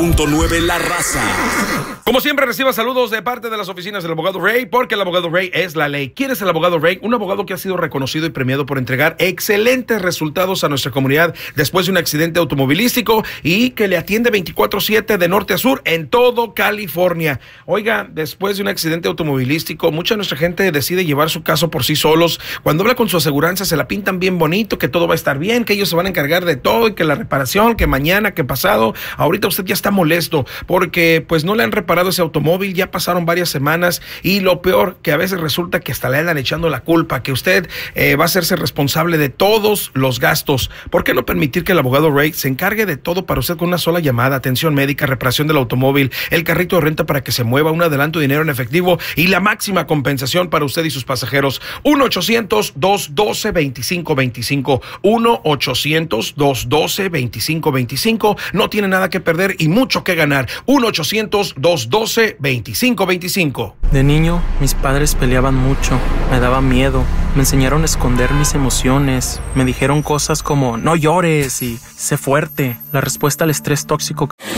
.9 La Raza. Como siempre, reciba saludos de parte de las oficinas del abogado Ray, porque el abogado Ray es la ley. ¿Quién es el abogado Ray? Un abogado que ha sido reconocido y premiado por entregar excelentes resultados a nuestra comunidad después de un accidente automovilístico y que le atiende 24/7 de norte a sur en todo California. Oiga, después de un accidente automovilístico, mucha de nuestra gente decide llevar su caso por sí solos. Cuando habla con su aseguranza, se la pintan bien bonito, que todo va a estar bien, que ellos se van a encargar de todo y que la reparación, que mañana, que pasado. Ahorita usted ya está molesto porque pues no le han reparado ese automóvil, ya pasaron varias semanas y lo peor, que a veces resulta que hasta le andan echando la culpa, que usted va a hacerse responsable de todos los gastos. ¿Por qué no permitir que el abogado Ray se encargue de todo para usted con una sola llamada? Atención médica, reparación del automóvil, el carrito de renta para que se mueva, un adelanto de dinero en efectivo y la máxima compensación para usted y sus pasajeros. 1-800-212-2525. 1-800-212-2525. No tiene nada que perder y mucho que ganar. 1-800-212-2525. De niño, mis padres peleaban mucho. Me daba miedo. Me enseñaron a esconder mis emociones. Me dijeron cosas como, no llores y sé fuerte. La respuesta al estrés tóxico.